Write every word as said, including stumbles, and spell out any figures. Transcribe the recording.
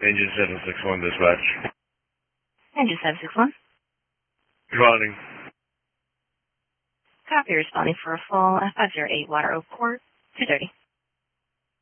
Engine seven six one dispatch. Engine seven six one. Responding. Copy, responding for a full five zero eight Water Oak Court, two thirty.